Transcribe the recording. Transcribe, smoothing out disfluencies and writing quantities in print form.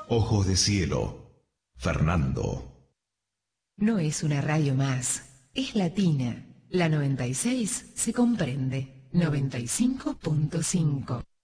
Ojos de cielo, Fernando. No es una radio más, es latina. La 96 se comprende. 95.5.